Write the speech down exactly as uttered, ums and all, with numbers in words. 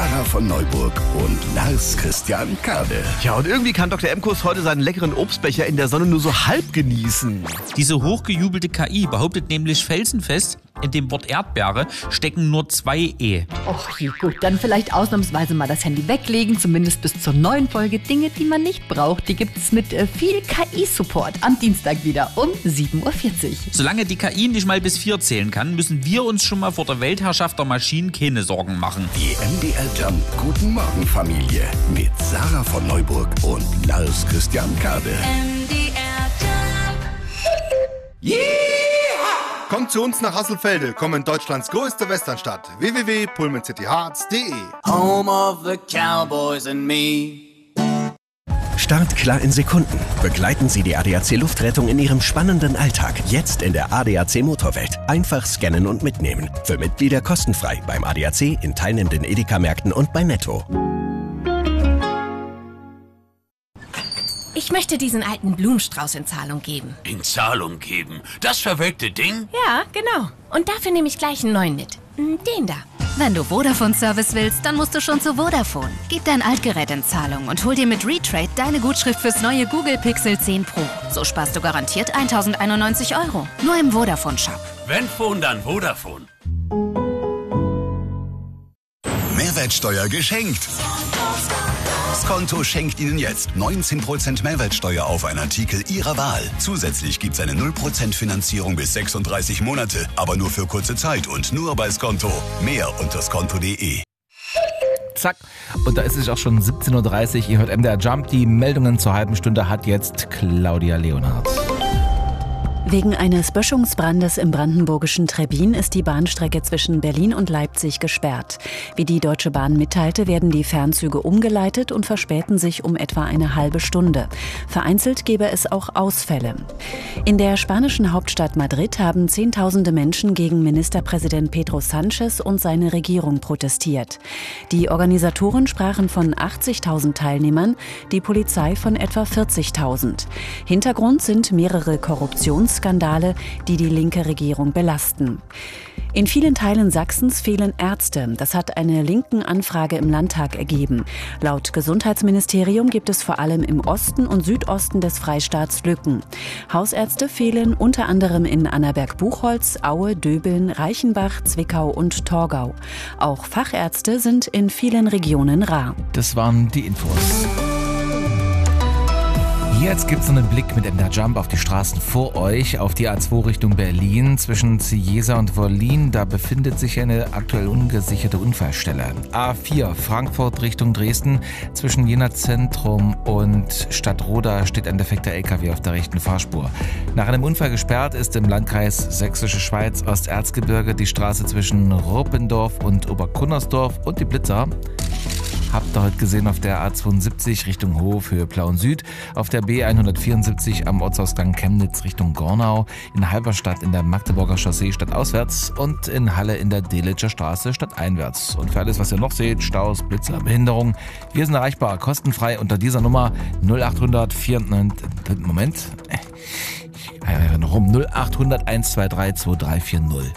Sarah von Neuburg und Lars Christian Kade. Ja, und irgendwie kann Doktor Emkus heute seinen leckeren Obstbecher in der Sonne nur so halb genießen. Diese hochgejubelte K I behauptet nämlich felsenfest, in dem Wort Erdbeere stecken nur zwei E. Och, gut, dann vielleicht ausnahmsweise mal das Handy weglegen, zumindest bis zur neuen Folge. Dinge, die man nicht braucht, die gibt es mit äh, viel K I-Support am Dienstag wieder um sieben Uhr vierzig. Solange die K I nicht mal bis vier zählen kann, müssen wir uns schon mal vor der Weltherrschaft der Maschinen keine Sorgen machen. Die M D R Jump Guten Morgen Familie mit Sarah von Neuburg und Lars Christian Kade. M D R Jump. Yeah! Kommt zu uns nach Hasselfelde, komm in Deutschlands größte Westernstadt. w w w punkt pullman city hearts punkt d e Home of the Cowboys and me. Startklar in Sekunden. Begleiten Sie die A D A C Luftrettung in Ihrem spannenden Alltag. Jetzt in der A D A C Motorwelt. Einfach scannen und mitnehmen. Für Mitglieder kostenfrei beim A D A C, in teilnehmenden Edeka-Märkten und bei Netto. Ich möchte diesen alten Blumenstrauß in Zahlung geben. In Zahlung geben? Das verwelkte Ding? Ja, genau. Und dafür nehme ich gleich einen neuen mit. Den da. Wenn du Vodafone-Service willst, dann musst du schon zu Vodafone. Gib dein Altgerät in Zahlung und hol dir mit Retrade deine Gutschrift fürs neue Google Pixel zehn Pro. So sparst du garantiert tausendeinundneunzig Euro. Nur im Vodafone-Shop. Wenn Phone, dann Vodafone. Mehrwertsteuer geschenkt. Skonto schenkt Ihnen jetzt neunzehn Prozent Mehrwertsteuer auf einen Artikel Ihrer Wahl. Zusätzlich gibt es eine null Prozent Finanzierung bis sechsunddreißig Monate, aber nur für kurze Zeit und nur bei Skonto. Mehr unter skonto punkt de. Zack. Und da ist es auch schon siebzehn Uhr dreißig. Ihr hört M D R Jump. Die Meldungen zur halben Stunde hat jetzt Claudia Leonhardt. Wegen eines Böschungsbrandes im brandenburgischen Trebbin ist die Bahnstrecke zwischen Berlin und Leipzig gesperrt. Wie die Deutsche Bahn mitteilte, werden die Fernzüge umgeleitet und verspäten sich um etwa eine halbe Stunde. Vereinzelt gäbe es auch Ausfälle. In der spanischen Hauptstadt Madrid haben Zehntausende Menschen gegen Ministerpräsident Pedro Sánchez und seine Regierung protestiert. Die Organisatoren sprachen von achtzigtausend Teilnehmern, die Polizei von etwa vierzigtausend. Hintergrund sind mehrere Korruptions Skandale, die die linke Regierung belasten. In vielen Teilen Sachsens fehlen Ärzte. Das hat eine linken Anfrage im Landtag ergeben. Laut Gesundheitsministerium gibt es vor allem im Osten und Südosten des Freistaats Lücken. Hausärzte fehlen unter anderem in Annaberg-Buchholz, Aue, Döbeln, Reichenbach, Zwickau und Torgau. Auch Fachärzte sind in vielen Regionen rar. Das waren die Infos. Jetzt gibt es einen Blick mit M D R Jump auf die Straßen vor euch, auf die A zwei Richtung Berlin. Zwischen Ciesa und Wollin, da befindet sich eine aktuell ungesicherte Unfallstelle. A vier Frankfurt Richtung Dresden, zwischen Jena Zentrum und Stadtroda steht ein defekter L K W auf der rechten Fahrspur. Nach einem Unfall gesperrt ist im Landkreis Sächsische Schweiz Osterzgebirge die Straße zwischen Ruppendorf und Oberkunnersdorf und die Blitzer. Habt ihr heute gesehen auf der A zweiundsiebzig Richtung Hof, Höhe Plauen Süd, auf der B hundertvierundsiebzig am Ortsausgang Chemnitz Richtung Gornau, in Halberstadt in der Magdeburger Chaussee stadtauswärts und in Halle in der Delitzscher Straße stadteinwärts. Und für alles, was ihr noch seht, Staus, Blitzer, Behinderung, wir sind erreichbar, kostenfrei unter dieser Nummer null acht hundert vier, Moment, äh, noch um null acht hundert eins zwei drei zwei drei vier null.